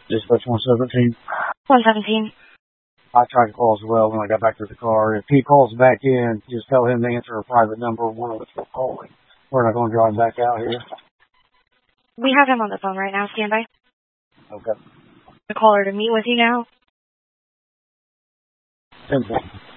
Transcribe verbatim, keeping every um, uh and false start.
Dispatch one seventeen. one seventeen. I tried to call as well when I got back to the car. If he calls back in, just tell him to answer a private number. One of us will call him. We're not going to drive back out here. We have him on the phone right now. Stand by. Okay. The caller to meet with you now. Simple.